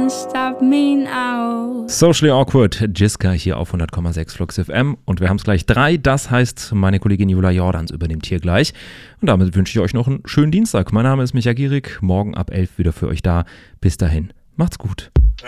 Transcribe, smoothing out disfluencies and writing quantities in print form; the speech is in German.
can't stop me now. Socially Awkward, Jiska hier auf 100,6 Flux FM. Und wir haben es gleich 3. Das heißt, meine Kollegin Jula Jordans übernimmt hier gleich. Und damit wünsche ich euch noch einen schönen Dienstag. Mein Name ist Micha Gierig. Morgen ab 11 wieder für euch da. Bis dahin, macht's gut.